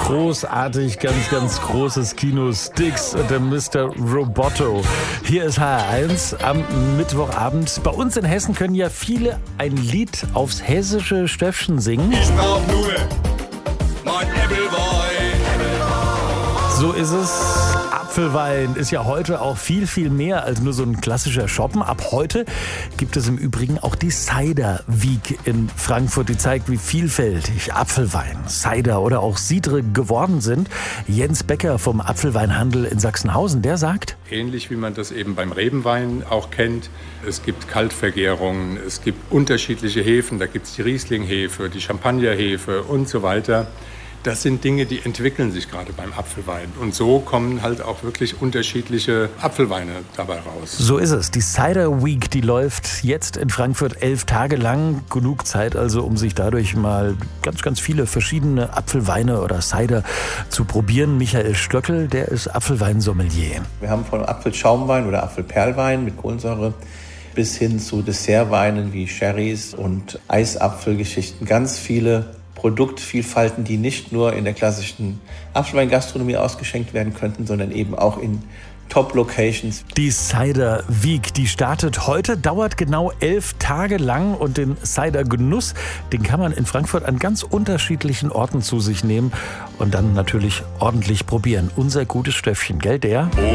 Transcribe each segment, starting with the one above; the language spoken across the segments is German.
großartig, ganz großes Kino. Styx und der Mr. Roboto. Hier ist HR1 am Mittwochabend. Bei uns in Hessen können ja viele ein Lied aufs hessische Stöffchen singen. Ich brauch nur mein Äppelwein. So ist es. Apfelwein ist ja heute auch viel mehr als nur so ein klassischer Shoppen. Ab heute gibt es im Übrigen auch die Cider Week in Frankfurt. Die zeigt, wie vielfältig Apfelwein, Cider oder auch Cidre geworden sind. Jens Becker vom Apfelweinhandel in Sachsenhausen, der sagt: Ähnlich wie man das eben beim Rebenwein auch kennt. Es gibt Kaltvergärungen, es gibt unterschiedliche Hefen. Da gibt es die Riesling-Hefe, die Champagner-Hefe und so weiter. Das sind Dinge, die entwickeln sich gerade beim Apfelwein. Und so kommen halt auch wirklich unterschiedliche Apfelweine dabei raus. So ist es. Die Cider Week, die läuft jetzt in Frankfurt 11 Tage lang. Genug Zeit also, um sich dadurch mal ganz viele verschiedene Apfelweine oder Cider zu probieren. Michael Stöckel, der ist Apfelweinsommelier. Wir haben von Apfelschaumwein oder Apfelperlwein mit Kohlensäure bis hin zu Dessertweinen wie Sherrys und Eisapfelgeschichten ganz viele Produktvielfalten, die nicht nur in der klassischen Apfelweingastronomie ausgeschenkt werden könnten, sondern eben auch in Top-Locations. Die Cider Week, die startet heute, dauert genau 11 Tage lang und den Cider-Genuss, den kann man in Frankfurt an ganz unterschiedlichen Orten zu sich nehmen und dann natürlich ordentlich probieren. Unser gutes Stöffchen, gell, der? Oh,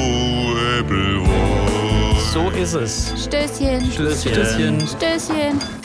Äppelwein. So ist es. Stößchen. Stößchen. Stößchen.